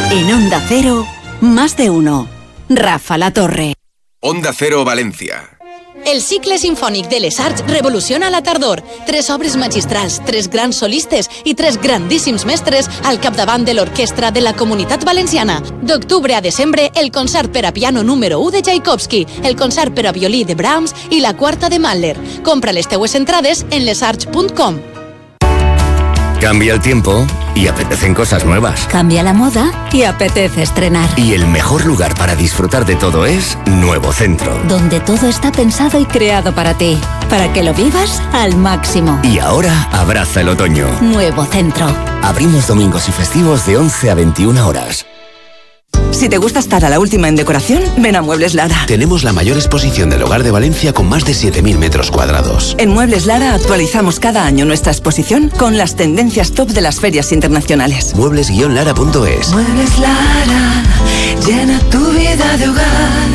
En Onda Cero, más de uno. Rafa La Torre. Onda Cero València. El cicle sinfònic de les Arts revoluciona la tardor. 3 obres magistrals, 3 grans solistes i 3 grandíssims mestres al capdavant de l'orquestra de la Comunitat Valenciana. D'octubre a desembre, el concert per a piano número 1 de Tchaikovsky, el concert per a violí de Brahms i la quarta de Mahler. Compra les teues entrades en lesarts.com. Cambia el tiempo y apetecen cosas nuevas. Cambia la moda y apetece estrenar. Y el mejor lugar para disfrutar de todo es Nuevo Centro. Donde todo está pensado y creado para ti, para que lo vivas al máximo. Y ahora abraza el otoño. Nuevo Centro. Abrimos domingos y festivos de 11 a 21 horas. Si te gusta estar a la última en decoración, ven a Muebles Lara. Tenemos la mayor exposición del hogar de Valencia con más de 7.000 metros cuadrados. En Muebles Lara actualizamos cada año nuestra exposición con las tendencias top de las ferias internacionales. Muebles-lara.es. Muebles Lara, llena tu vida de hogar.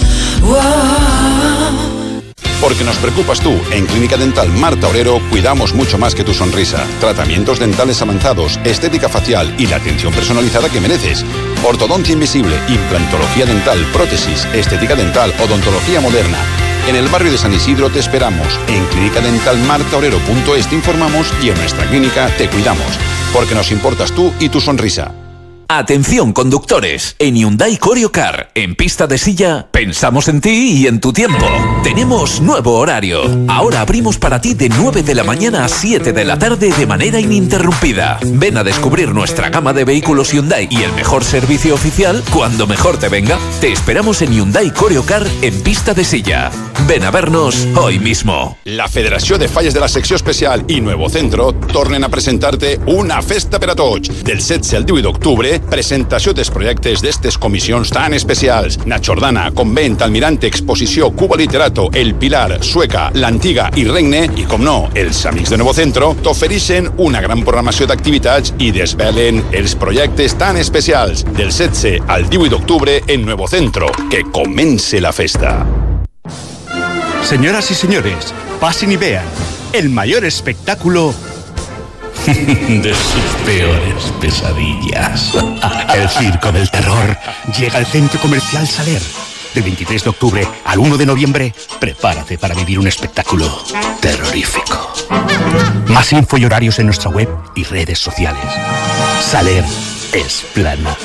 Wow. Porque nos preocupas tú. En Clínica Dental Marta Obrero cuidamos mucho más que tu sonrisa. Tratamientos dentales avanzados, estética facial y la atención personalizada que mereces. Ortodoncia invisible, implantología dental, prótesis, estética dental, odontología moderna. En el barrio de San Isidro te esperamos. En clínicadentalmartaobrero.es te informamos y en nuestra clínica te cuidamos. Porque nos importas tú y tu sonrisa. Atención conductores, en Hyundai Corio Car, en pista de silla, pensamos en ti y en tu tiempo. Tenemos nuevo horario. Ahora abrimos para ti de 9 de la mañana a 7 de la tarde de manera ininterrumpida. Ven a descubrir nuestra gama de vehículos Hyundai y el mejor servicio oficial cuando mejor te venga. Te esperamos en Hyundai Corio Car en pista de silla. Ven a vernos hoy mismo. La Federació de Falles de la Secció Especial i Nuevo Centro tornen a presentar-te una festa per a tots. Del 16 al 18 d'octubre, presentació dels projectes d'estes comissions tan especials. Na Jordana, Convent, Almirante, Exposició, Cuba Literato, El Pilar, Sueca, l'Antiga i Regne, i com no, els amics de Nuevo Centro t'ofereixen una gran programació d'activitats i desvelen els projectes tan especials. Del 16 al 18 d'octubre en Nuevo Centro. Que comence la festa. Señoras y señores, pasen y vean el mayor espectáculo de sus peores pesadillas. El Circo del Terror llega al Centro Comercial Saler. Del 23 de octubre al 1 de noviembre, prepárate para vivir un espectáculo terrorífico. Más info y horarios en nuestra web y redes sociales. Saler Esplanazo.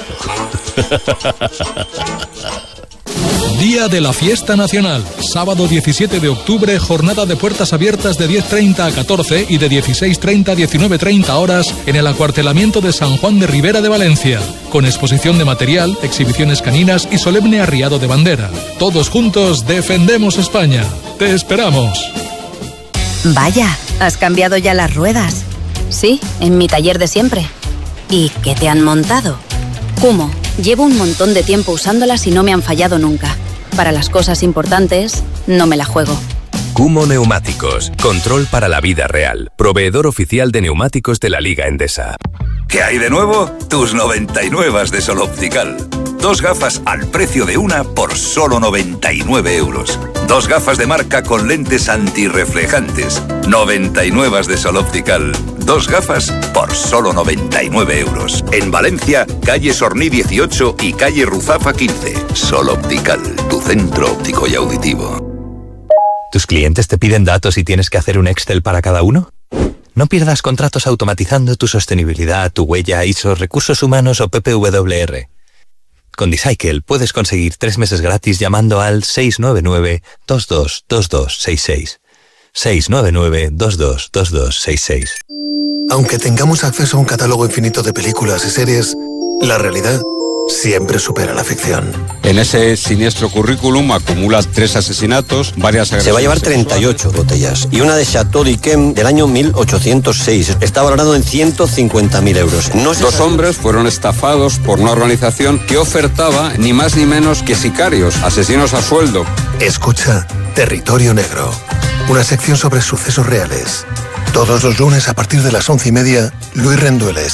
Día de la Fiesta Nacional. Sábado 17 de octubre, jornada de puertas abiertas de 10:30 a 14 y de 16:30 a 19:30 horas en el acuartelamiento de San Juan de Ribera de Valencia. Con exposición de material, exhibiciones caninas y solemne arriado de bandera. Todos juntos defendemos España. ¡Te esperamos! Vaya, ¿has cambiado ya las ruedas? Sí, en mi taller de siempre. ¿Y qué te han montado? Kumo. Llevo un montón de tiempo usándolas y no me han fallado nunca. Para las cosas importantes, no me la juego. Kumo Neumáticos. Control para la vida real. Proveedor oficial de neumáticos de la Liga Endesa. ¿Qué hay de nuevo? Tus 99 de Sol Optical. 2 gafas al precio de una por solo 99 euros. 2 gafas de marca con lentes antirreflejantes. 99 de Sol Optical. 2 gafas por solo 99 euros. En Valencia, calle Sorní 18 y calle Ruzafa 15. Sol Optical, tu centro óptico y auditivo. ¿Tus clientes te piden datos y tienes que hacer un Excel para cada uno? No pierdas contratos automatizando tu sostenibilidad, tu huella, ISO, recursos humanos o PPWR. Con Decycle puedes conseguir 3 meses gratis llamando al 699-222266. 699-222266. Aunque tengamos acceso a un catálogo infinito de películas y series, la realidad siempre supera la ficción. En ese siniestro currículum acumula 3 asesinatos, varias agresiones. Se va a llevar 38 botellas y una de Chateau d'Yquem del año 1806. Está valorado en 150.000 euros. No 2 hombres fueron estafados por una organización que ofertaba ni más ni menos que sicarios, asesinos a sueldo. Escucha Territorio Negro, una sección sobre sucesos reales. Todos los lunes a partir de las 11:30, Luis Rendueles.